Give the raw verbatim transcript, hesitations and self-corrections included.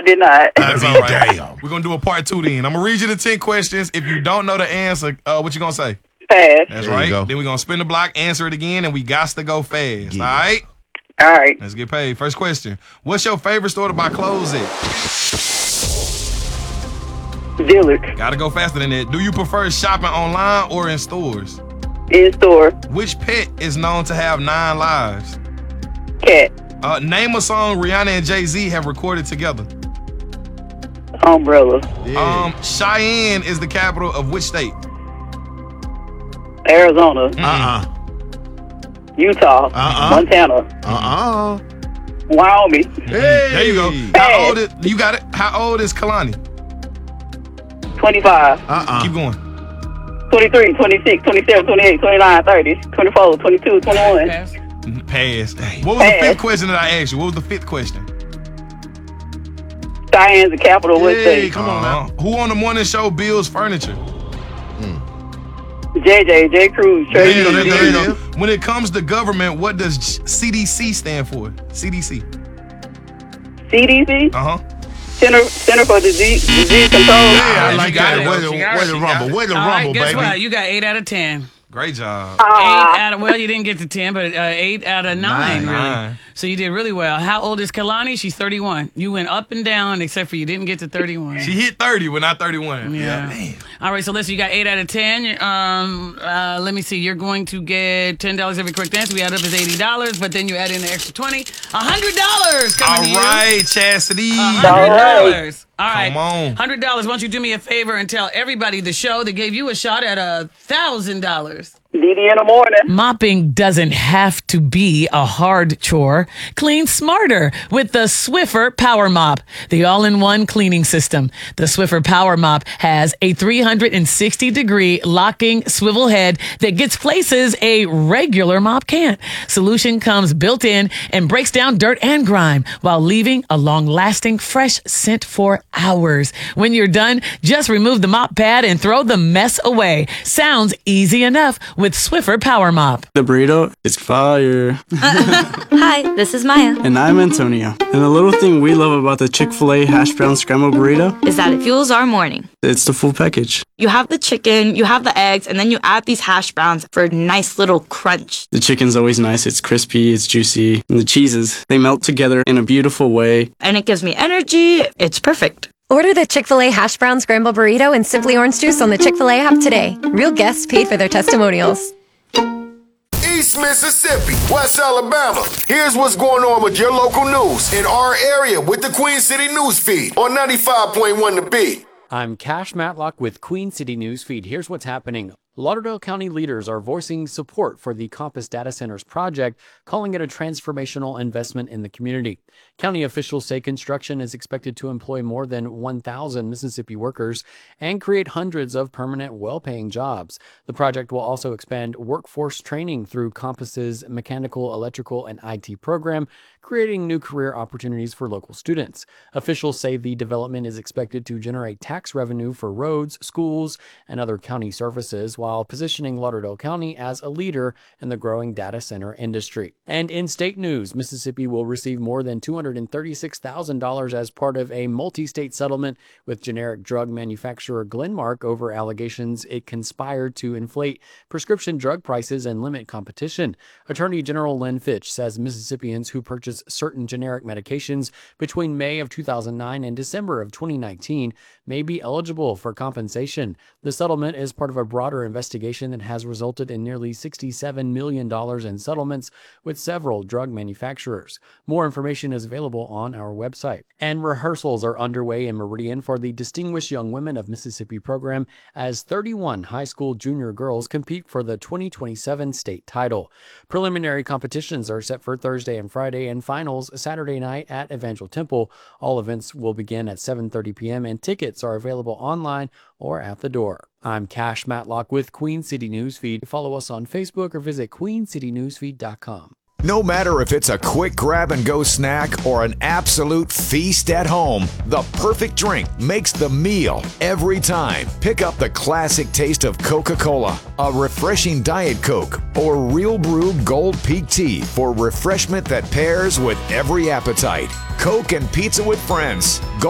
I did not. That's all right. Damn. We're going to do a part two then. I'm going to read you the ten questions. If you don't know the answer, uh, what you going to say? Pass. That's There you right. go. Then we're going to spin the block, answer it again, and we got to go fast. Yeah. All right? All right. Let's get paid. First question. What's your favorite store to buy clothes at? Dillard. Got to go faster than that. Do you prefer shopping online or in stores? In store. Which pet is known to have nine lives? Cat. Uh, name a song Rihanna and Jay-Z have recorded together. Umbrella. Um, Cheyenne is the capital of which state? Arizona. Uh-uh. Utah. Uh-uh. Montana. Uh-uh. Wyoming. Hey. There you go. How old is, you got it? How old is Kalani? twenty-five. Uh-uh. Keep going. twenty-three, twenty-six, twenty-seven, twenty-eight, twenty-nine, thirty, twenty-four, twenty-two, twenty-one. Pass. Pass. What was the Pass. fifth question that I asked you? What was the fifth question? Cheyenne's the capital of what Hey, state? come on now. Uh, who on the morning show builds furniture? J J, J. Cruz. There Trey. you go, there you go, there you Yeah. go. When it comes to government, what does C D C stand for? C D C. C D C. Uh huh. Center, Center for Disease, Disease Control. Yeah, I you like got that. it. Way to, She got way it. to She rumble. Way to All right, rumble, guess baby. what? You got eight out of ten. Great job. Eight Ah, out of, well, you didn't get to ten, but uh, eight out of nine, Nine. really. Nine. So you did really well. How old is Kalani? She's thirty-one. You went up and down, except for you didn't get to thirty-one. She hit thirty, but not thirty-one. Yeah. All right, so listen, you got eight out of ten. Um, uh, let me see. You're going to get ten dollars every correct answer. We add up as eighty dollars, but then you add in the extra twenty. one hundred dollars All coming to you. right, Chastity. one hundred dollars. All right. Come on. one hundred dollars. Why don't you do me a favor and tell everybody the show that gave you a shot at a one thousand dollars. D D in the morning. Mopping doesn't have to be a hard chore. Clean smarter with the Swiffer Power Mop, the all-in-one cleaning system. The Swiffer Power Mop has a three hundred sixty degree locking swivel head that gets places a regular mop can't. Solution comes built in and breaks down dirt and grime while leaving a long-lasting fresh scent for hours. When you're done, just remove the mop pad and throw the mess away. Sounds easy enough with Swiffer Power Mop. The burrito is fire. Hi, this is Maya. And I'm Antonio. And the little thing we love about the Chick-fil-A hash brown scrambled burrito, Is that it fuels our morning. it's the full package. You have the chicken, you have the eggs, and then you add these hash browns for a nice little crunch. The chicken's always nice. It's crispy, it's juicy. And the cheeses, they melt together in a beautiful way. And it gives me energy. It's perfect. Order the Chick-fil-A Hash Brown Scramble Burrito and Simply Orange Juice on the Chick-fil-A app today. Real guests paid for their testimonials. East Mississippi, West Alabama. Here's what's going on with your local news in our area with the Queen City News Feed on ninety-five point one The Beat. I'm Cash Matlock with Queen City News Feed. Here's what's happening. Lauderdale County leaders are voicing support for the Compass Data Centers project, calling it a transformational investment in the community. County officials say construction is expected to employ more than one thousand Mississippi workers and create hundreds of permanent, well-paying jobs. The project will also expand workforce training through Compass's mechanical, electrical, and I T program, creating new career opportunities for local students. Officials say the development is expected to generate tax revenue for roads, schools, and other county services, while positioning Lauderdale County as a leader in the growing data center industry. And in state news, Mississippi will receive more than two hundred thirty-six thousand dollars as part of a multi-state settlement with generic drug manufacturer Glenmark over allegations it conspired to inflate prescription drug prices and limit competition. Attorney General Lynn Fitch says Mississippians who purchase certain generic medications between May of two thousand nine and December of twenty nineteen may be eligible for compensation. The settlement is part of a broader investigation that has resulted in nearly sixty-seven million dollars in settlements with several drug manufacturers. More information is available on our website. And rehearsals are underway in Meridian for the Distinguished Young Women of Mississippi program as thirty-one high school junior girls compete for the twenty twenty-seven state title. Preliminary competitions are set for Thursday and Friday and finals Saturday night at Evangel Temple. All events will begin at seven thirty p.m. and tickets are available online or at the door. I'm Cash Matlock with Queen City Newsfeed. Follow us on Facebook or visit queen city newsfeed dot com. No matter if it's a quick grab and go snack or an absolute feast at home, the perfect drink makes the meal every time. Pick up the classic taste of Coca-Cola, a refreshing Diet Coke, or Real Brew Gold Peak Tea for refreshment that pairs with every appetite. Coke and pizza with friends.